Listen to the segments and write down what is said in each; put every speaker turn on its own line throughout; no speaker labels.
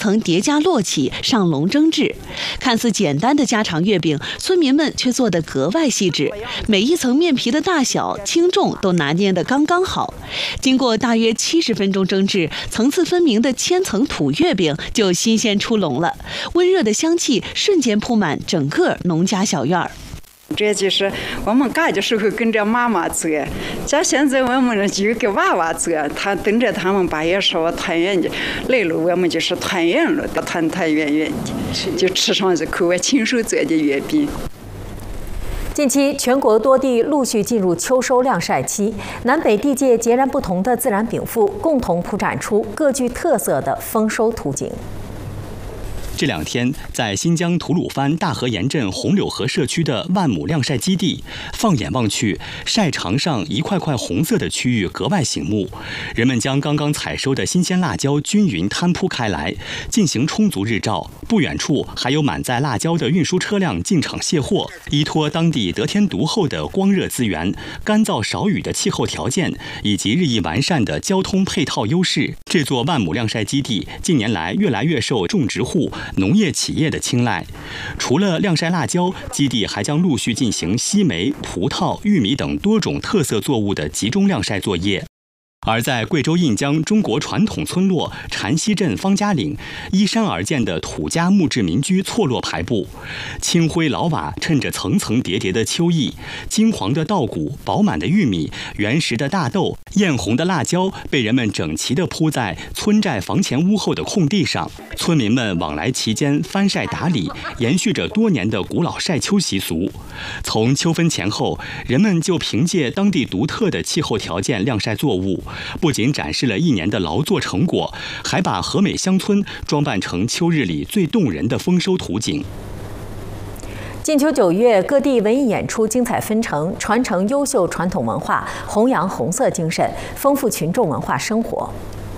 层叠加摞起，上笼蒸制。看似简单的家常月饼，村民们却做得格外细致，每一层面皮的大小、轻重都拿捏得刚刚好。经过大约70分钟蒸制，层次分明的千层土月饼就新鲜出笼了，温热的香气瞬间铺满整个农家小院儿。
这就是我们干的时候跟着妈妈做，像现在我们就给娃娃做，他等着他们8月15团圆的来了，我们就是团圆了，团团圆圆的，就吃上这口我亲手做的月饼。
近期，全国多地陆续进入秋收晾晒期，南北地界截然不同的自然禀赋，共同铺展出各具特色的丰收图景。
这2天，在新疆吐鲁番大河沿镇红柳河社区的万亩晾晒基地，放眼望去，晒场上一块块红色的区域格外醒目。人们将刚刚采收的新鲜辣椒均匀摊铺开来，进行充足日照。不远处还有满载辣椒的运输车辆进场卸货。依托当地得天独厚的光热资源、干燥少雨的气候条件以及日益完善的交通配套优势，这座万亩晾晒基地近年来越来越受种植户、农业企业的青睐。除了晾晒辣椒，基地还将陆续进行西梅、葡萄、玉米等多种特色作物的集中晾晒作业。而在贵州印江中国传统村落禅溪镇方家岭，依山而建的土家木质民居错落排布，青灰老瓦衬着层层叠叠的秋意，金黄的稻谷、饱满的玉米、原石的大豆、艳红的辣椒被人们整齐地铺在村寨房前屋后的空地上。村民们往来其间翻晒打理，延续着多年的古老晒秋习俗。从秋分前后，人们就凭借当地独特的气候条件晾晒作物，不仅展示了1年的劳作成果，还把和美乡村装扮成秋日里最动人的丰收图景。
金秋9月，各地文艺演出精彩纷呈，传承优秀传统文化，弘扬红色精神，丰富群众文化生活。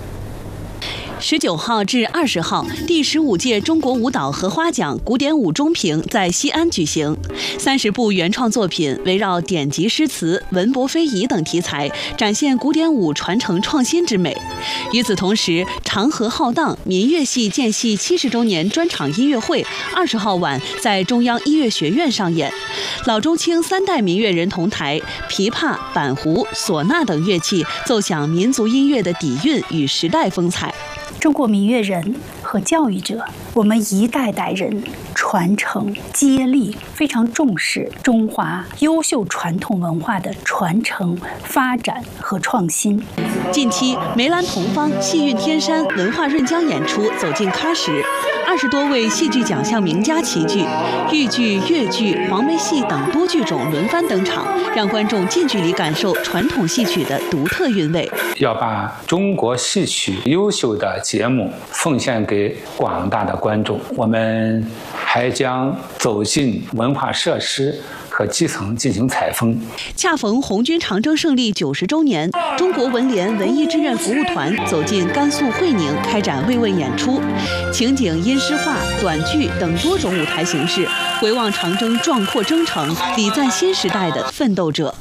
19号至20号，第15届中国舞蹈荷花奖古典舞中评在西安举行。30部原创作品围绕典籍诗词、文博非遗等题材，展现古典舞传承创新之美。与此同时，长河浩荡民乐系建系70周年专场音乐会20号晚在中央音乐学院上演，老中青3代民乐人同台，琵琶、板胡、唢呐等乐器奏响民族音乐的底蕴与时代风采。
中国民乐人和教育者，我们一代代人传承接力，非常重视中华优秀传统文化的传承、发展和创新。
近期，梅兰同方、戏韵天山、文化润江演出走进喀什，20多位戏剧奖项名家齐聚，豫剧、越剧、黄梅戏等多剧种轮番登场，让观众近距离感受传统戏曲的独特韵味。
要把中国戏曲优秀的节目奉献给广大的观众。我们还将走进文化设施和基层进行采风。
恰逢红军长征胜利90周年，中国文联文艺志愿服务团走进甘肃会宁开展慰问演出，情景音诗画、短剧等多种舞台形式，回望长征壮阔征程，礼赞新时代的奋斗者。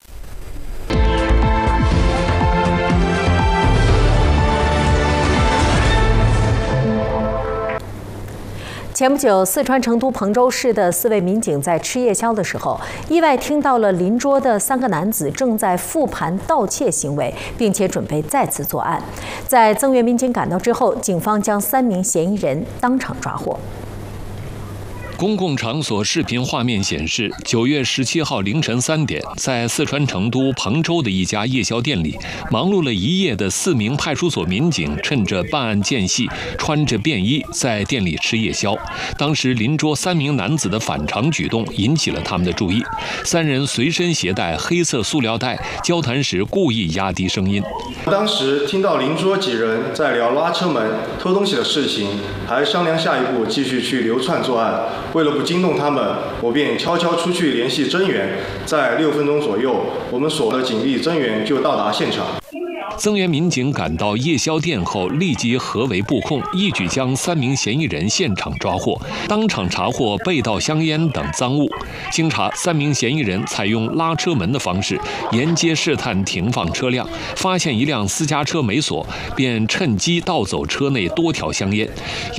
前不久，四川成都彭州市的4位民警在吃夜宵的时候，意外听到了邻桌的3个男子正在复盘盗窃行为，并且准备再次作案。在增援民警赶到之后，警方将3名嫌疑人当场抓获。
公共场所视频画面显示，9月17号凌晨3点，在四川成都彭州的一家夜宵店里，忙碌了一夜的4名派出所民警趁着办案间隙，穿着便衣在店里吃夜宵。当时邻桌3名男子的反常举动引起了他们的注意，3人随身携带黑色塑料袋，交谈时故意压低声音。
当时听到邻桌几人在聊拉车门、偷东西的事情，还商量下一步继续去流窜作案。为了不惊动他们，我便悄悄出去联系增援。在6分钟左右，我们所的警力增援就到达现场。
增援民警赶到夜宵店后，立即合围布控，一举将3名嫌疑人现场抓获，当场查获被盗香烟等赃物。经查，3名嫌疑人采用拉车门的方式沿街试探停放车辆，发现一辆私家车没锁，便趁机盗走车内多条香烟。